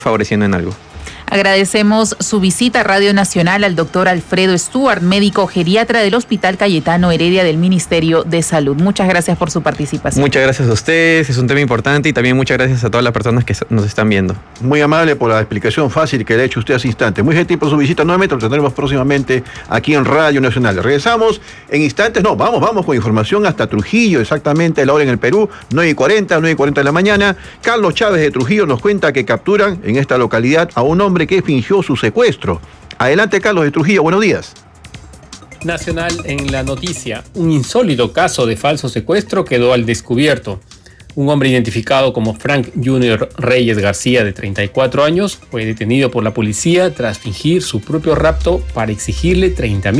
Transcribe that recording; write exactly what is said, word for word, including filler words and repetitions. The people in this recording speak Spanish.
favoreciendo en algo. Agradecemos su visita a Radio Nacional al doctor Alfredo Stuart, médico geriatra del Hospital Cayetano Heredia del Ministerio de Salud. Muchas gracias por su participación. Muchas gracias a ustedes, es un tema importante y también muchas gracias a todas las personas que nos están viendo. Muy amable por la explicación fácil que le ha hecho usted hace instantes. Muy gentil por su visita nuevamente, lo tendremos próximamente aquí en Radio Nacional. Regresamos en instantes, no, vamos, vamos con información hasta Trujillo, exactamente la hora en el Perú, nueve y cuarenta, nueve y cuarenta de la mañana. Carlos Chávez de Trujillo nos cuenta que capturan en esta localidad a un hombre que fingió su secuestro. Adelante, Carlos de Trujillo, buenos días. Nacional en la noticia. Un insólito caso de falso secuestro quedó al descubierto. Un hombre identificado como Frank Junior Reyes García, de treinta y cuatro años, fue detenido por la policía tras fingir su propio rapto para exigirle treinta mil